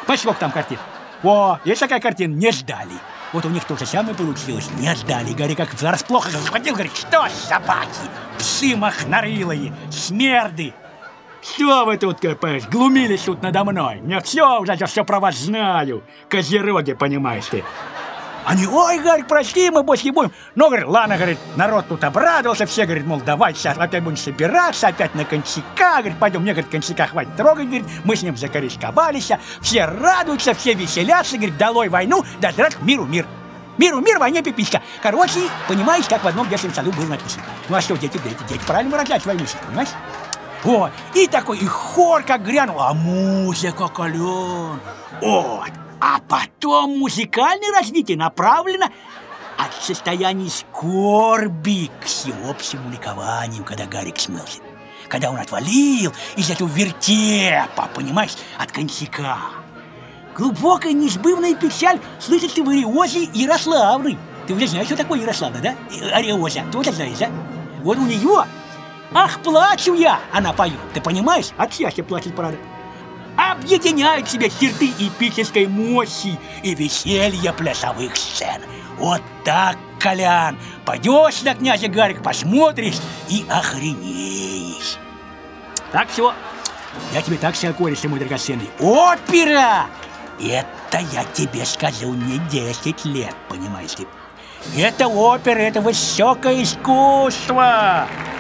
Сколько там картин? О, есть такая картина, не ждали. Вот у них то же самое получилось. Не ждали, говорит, как врасплох схватил, говорит, что собаки, псы мохнарылые, смерды. Что вы тут, копаешь, глумились тут надо мной? Я все про вас знаю. Козероги, понимаешь ты. Они, ой, говорит, прости, мы больше не будем. Но, говорит, ладно, говорит, народ тут обрадовался, все, говорит, мол, давай сейчас опять будем собираться, опять на кончака, говорит, пойдем, мне, говорит, кончака хватит трогать, говорит, мы с ним закорешковались, все радуются, все веселятся, говорит, долой войну, да здравствуй, миру мир. Миру мир, войне пиписька. Короче, понимаешь, как в одном детском саду было написано. Ну а что, дети правильно выражают свои мысли, понимаешь? Вот, и такой, и хор как грянул, а музыка кален. Вот. А потом музыкальное развитие направлено от состояния скорби к всеобщему ликованию, когда Гарик смылся. Когда он отвалил из этого вертепа, понимаешь, от кончака. Глубокая неизбывная печаль слышится в ариозе Ярославны. Ты уже знаешь, что такое Ярославна, да? Ариоза. Ты уже знаешь, да? Вот у нее, ах, плачу я, она поет. Ты понимаешь? От счастья плачет, правда. Объединяют в себе черты эпической мощи и веселья плясовых сцен. Вот так, Колян, пойдешь на князя Гарика, посмотришь и охренеешь. Так все, я тебе так сказал, Коля, мой драгоценный. Опера! Это я тебе скажу не 10 лет, понимаешь ты? Это опера, это высокое искусство.